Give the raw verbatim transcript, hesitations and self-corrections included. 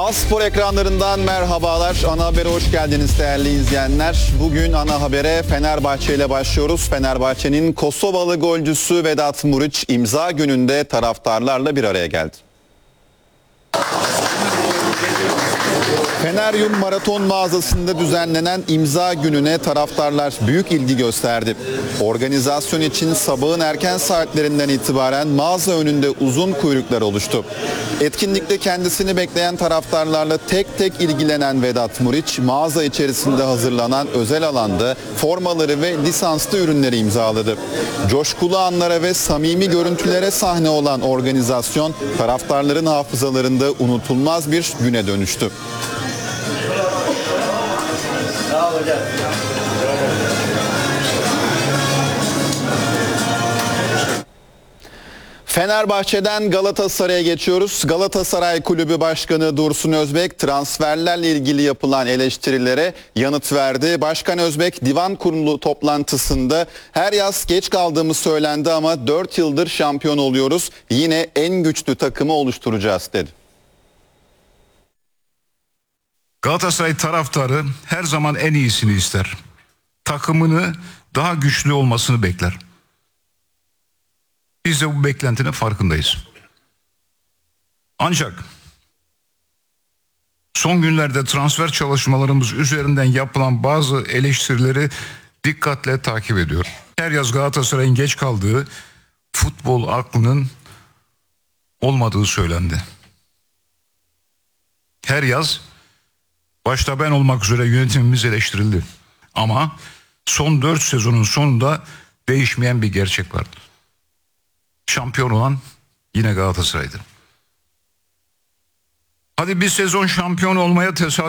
A-Spor ekranlarından merhabalar. Ana Haber'e hoş geldiniz değerli izleyenler. Bugün Ana Haber'e Fenerbahçe ile başlıyoruz. Fenerbahçe'nin Kosovalı golcüsü Vedat Muriç imza gününde taraftarlarla bir araya geldi. Feneryum Maraton mağazasında düzenlenen imza gününe taraftarlar büyük ilgi gösterdi. Organizasyon için sabahın erken saatlerinden itibaren mağaza önünde uzun kuyruklar oluştu. Etkinlikte kendisini bekleyen taraftarlarla tek tek ilgilenen Vedat Muriç, mağaza içerisinde hazırlanan özel alanda formaları ve lisanslı ürünleri imzaladı. Coşkulu anlara ve samimi görüntülere sahne olan organizasyon, taraftarların hafızalarında unutulmaz bir güne dönüştü. Fenerbahçe'den Galatasaray'a geçiyoruz. Galatasaray Kulübü Başkanı Dursun Özbek transferlerle ilgili yapılan eleştirilere yanıt verdi. Başkan Özbek divan kurulu toplantısında her yaz geç kaldığımız söylendi ama dört yıldır şampiyon oluyoruz. Yine en güçlü takımı oluşturacağız dedi. Galatasaray taraftarı her zaman en iyisini ister. Takımını daha güçlü olmasını bekler. Biz de bu beklentinin farkındayız. Ancak son günlerde transfer çalışmalarımız üzerinden yapılan bazı eleştirileri dikkatle takip ediyor. Her yaz Galatasaray'ın geç kaldığı, futbol aklının olmadığı söylendi. Her yaz başta ben olmak üzere yönetimimiz eleştirildi. Ama son dört sezonun sonunda değişmeyen bir gerçek vardı. Şampiyon olan yine Galatasaray'dır. Hadi bir sezon şampiyon olmaya tesadüf